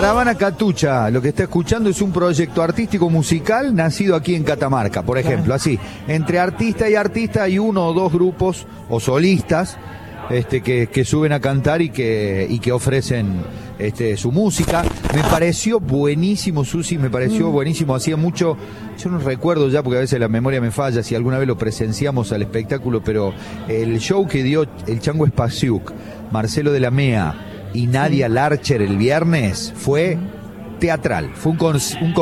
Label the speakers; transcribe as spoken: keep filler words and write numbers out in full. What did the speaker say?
Speaker 1: Caravana Catucha, lo que está escuchando es un proyecto artístico musical nacido aquí en Catamarca, por ejemplo, así, entre artista y artista hay uno o dos grupos o solistas este, que, que suben a cantar y que, y que ofrecen este, su música. Me pareció buenísimo, Susi, me pareció mm. buenísimo, hacía mucho, yo no recuerdo ya porque a veces la memoria me falla, si alguna vez lo presenciamos al espectáculo, pero el show que dio el Chango Espasiuk, Marcelo de la Mea y Nadia Larcher el viernes fue teatral, fue un, un